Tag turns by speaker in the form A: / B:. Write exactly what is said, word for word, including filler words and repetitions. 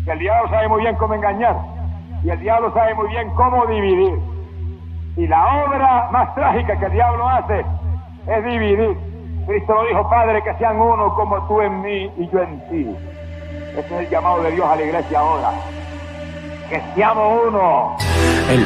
A: que el diablo sabe muy bien cómo engañar y el diablo sabe muy bien cómo dividir. Y la obra más trágica que el diablo hace es dividir. Cristo lo dijo: Padre, que sean uno como tú en mí y yo en ti. Ese es el llamado de Dios a la iglesia ahora. Que seamos uno.
B: El